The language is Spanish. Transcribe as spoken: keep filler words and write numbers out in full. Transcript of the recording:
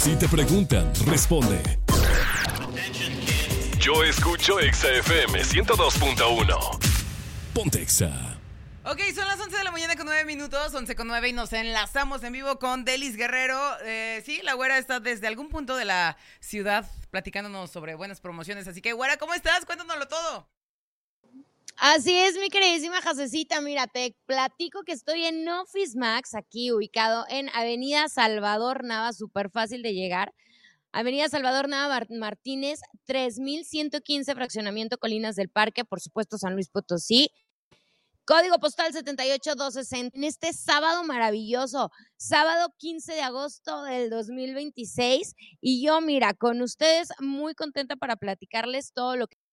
Si te preguntan, responde. Yo escucho Exa F M ciento dos punto uno. Ponte Exa. Ok, son las once de la mañana con nueve minutos, once con nueve y nos enlazamos en vivo con Delis Guerrero. Eh, sí, la güera está desde algún punto de la ciudad platicándonos sobre buenas promociones. Así que, güera, ¿cómo estás? Cuéntanoslo todo. Así es, mi queridísima Jacecita. Mira, te platico que estoy en Office Max, aquí ubicado en Avenida Salvador Nava, súper fácil de llegar. Avenida Salvador Nava Martínez, tres mil ciento quince, fraccionamiento Colinas del Parque, por supuesto San Luis Potosí. Código postal setenta y ocho mil doscientos sesenta. En este sábado maravilloso, sábado quince de agosto del dos mil veintiséis. Y yo, mira, con ustedes muy contenta para platicarles todo lo que...